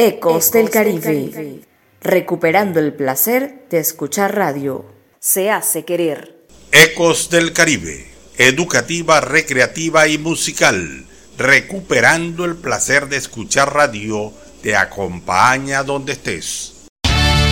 Ecos del Caribe. Recuperando el placer de escuchar radio. Se hace querer. Ecos del Caribe. Educativa, recreativa y musical. Recuperando el placer de escuchar radio. Te acompaña donde estés.